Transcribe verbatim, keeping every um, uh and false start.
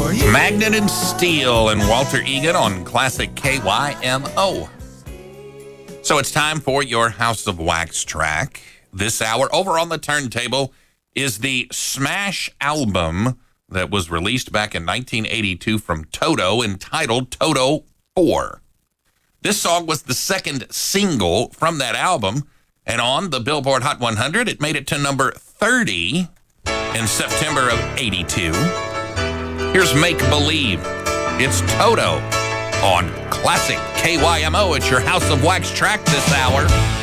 Magnet and Steel and Walter Egan on Classic K Y M O. So it's time for your House of Wax track. This hour, over on the turntable, is the Smash album that was released back in nineteen eighty-two from Toto, entitled Toto four. This song was the second single from that album, and on the Billboard Hot one hundred, it made it to number thirty in September of eighty-two. Here's Make Believe. It's Toto on Classic K Y M O. It's your House of Wax track this hour.